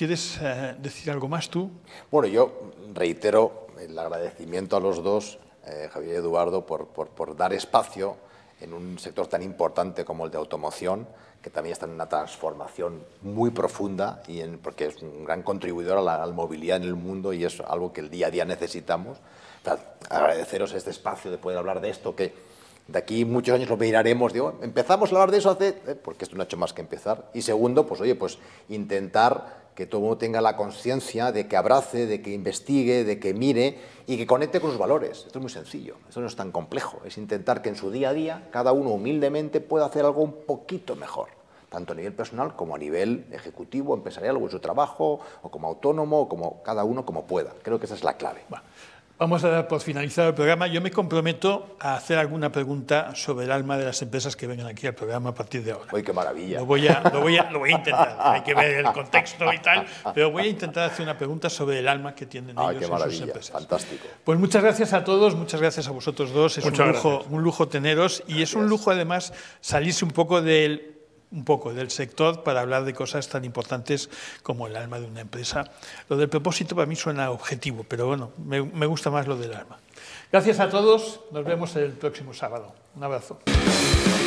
¿quieres decir algo más tú? Bueno, yo reitero el agradecimiento a los dos, Javier y Eduardo, por dar espacio en un sector tan importante como el de automoción, que también está en una transformación muy profunda porque es un gran contribuidor a la movilidad en el mundo y es algo que el día a día necesitamos. Agradeceros este espacio de poder hablar de esto, que de aquí muchos años lo miraremos, digo, empezamos a hablar de eso porque esto no ha hecho más que empezar. Y segundo, pues oye, pues intentar que todo el mundo tenga la conciencia de que abrace, de que investigue, de que mire y que conecte con los valores. Esto es muy sencillo, esto no es tan complejo. Es intentar que en su día a día cada uno humildemente pueda hacer algo un poquito mejor, tanto a nivel personal como a nivel ejecutivo, empresarial o en su trabajo, o como autónomo, o como cada uno como pueda. Creo que esa es la clave. Bueno, vamos a dar por finalizado el programa. Yo me comprometo a hacer alguna pregunta sobre el alma de las empresas que vengan aquí al programa a partir de ahora. ¡Uy, qué maravilla! Lo voy a intentar. Hay que ver el contexto y tal, pero voy a intentar hacer una pregunta sobre el alma que tienen ellos qué en maravilla, sus empresas. fantástico. Pues muchas gracias a todos, muchas gracias a vosotros dos. Es un lujo teneros y es un lujo además salirse un poco del sector para hablar de cosas tan importantes como el alma de una empresa. Lo del propósito para mí suena objetivo, pero bueno, me gusta más lo del alma. Gracias a todos, nos vemos el próximo sábado. Un abrazo.